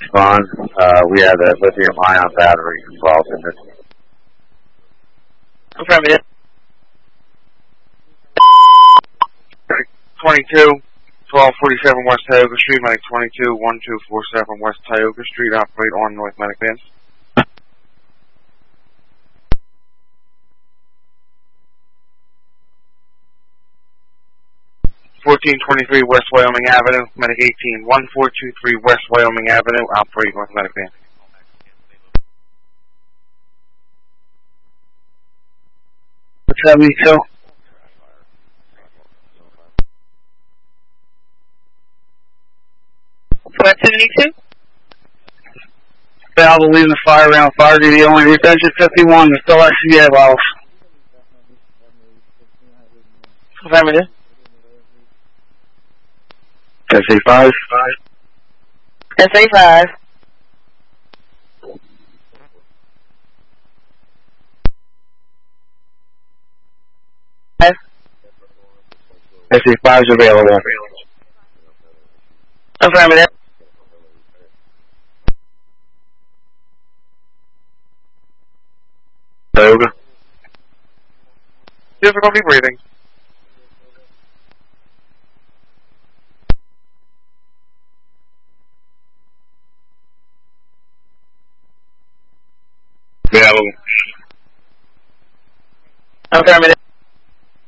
respond. We had a lithium-ion battery involved in this. Affirmative. 22, 1247 West Tioga Street, Medic 22, 1247 West Tioga Street, operate on North Medic Vans. 1423 West Wyoming Avenue, Medic 18, 1423 West Wyoming Avenue, operate North Medic Vans. What's 72? What, 72? Valve will leave the fire around fire duty only. Retention 51, there's still SCBA valves. Affirmative. SA5. SA5. SA5 is available. Affirmative. Tioga. Difficulty breathing. Available. Affirmative.